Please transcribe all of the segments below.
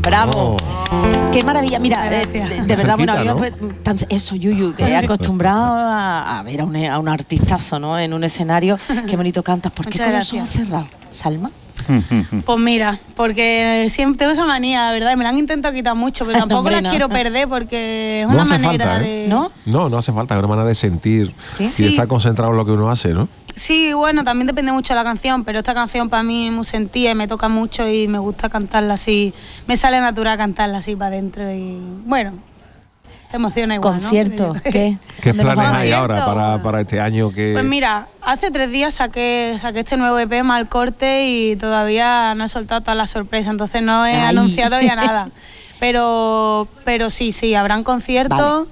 Bravo. Qué maravilla. Mira, de verdad, bueno, Cerquita, ¿no? pues, eso, Yuyu, que he acostumbrado a ver a un artistazo, ¿no? En un escenario. Qué bonito cantas. ¿Por qué Muchas con los gracias. ojos cerrados, Salma? Pues mira, porque siempre tengo esa manía, la verdad, me la han intentado quitar mucho, pero tampoco Hombre, la no. quiero perder porque es No una hace manera falta, de... ¿No? No hace falta, es una manera de sentir ¿Sí? y Sí. de estar concentrado en lo que uno hace, ¿no? Sí, bueno, también depende mucho de la canción, pero esta canción para mí es muy sentida y me toca mucho y me gusta cantarla así, me sale natural cantarla así para adentro y bueno, se emociona igual, ¿no? Concierto, ¿qué? ¿Qué ¿Dónde nos planes vamos? hay Concierto. ahora para este año que...? Pues mira, hace 3 días saqué este nuevo EP, Mal Corte, y todavía no he soltado todas las sorpresas, entonces no he Ay. anunciado ya nada. Pero sí, habrán conciertos,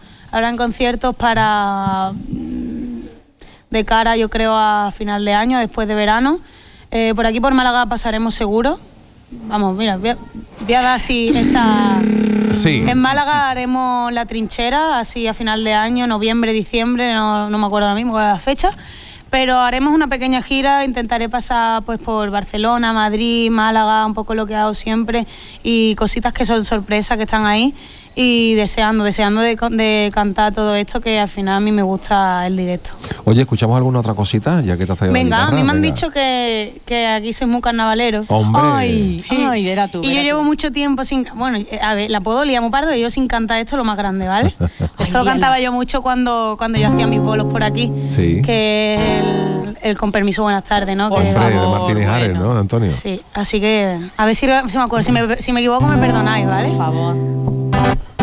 para de cara, yo creo, a final de año, después de verano. Por aquí por Málaga pasaremos seguro. Vamos, mira, voy a dar así esa... Sí. En Málaga haremos La Trinchera, así a final de año, noviembre, diciembre, no me acuerdo ahora mismo cuál es la fecha, pero haremos una pequeña gira, intentaré pasar pues por Barcelona, Madrid, Málaga, un poco lo que hago siempre, y cositas que son sorpresas que están ahí, y deseando de cantar todo esto, que al final a mí me gusta el directo. Oye, ¿escuchamos alguna otra cosita? Ya que te has traído la Venga, a guitarra, mí me han venga. dicho que aquí soy muy carnavalero. Hombre. Ay, verá tú. Y yo verá llevo tú. mucho tiempo sin... Bueno, a ver, la puedo liar muy pardo y yo sin cantar esto es lo más grande, ¿vale? Esto lo cantaba yo mucho cuando yo hacía mis bolos por aquí. Sí. Que es el con permiso, buenas tardes, ¿no? Por Que- Hombre, de favor, Martínez Ares, bueno. ¿no, Antonio? Sí, así que a ver si me acuerdo. Si me equivoco me perdonáis, ¿vale? Por favor.